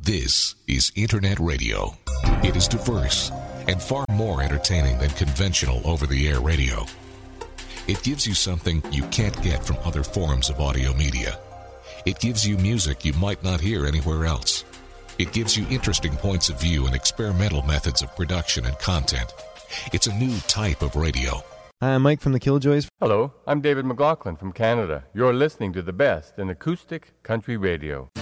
This is Internet Radio. It is diverse and far more entertaining than conventional over-the-air radio. It gives you something you can't get from other forms of audio media. It gives you music you might not hear anywhere else. It gives you interesting points of view and experimental methods of production and content. It's a new type of radio. Hi, I'm Mike from the Killjoys. Hello, I'm David McLaughlin from Canada. You're listening to the best in acoustic country radio.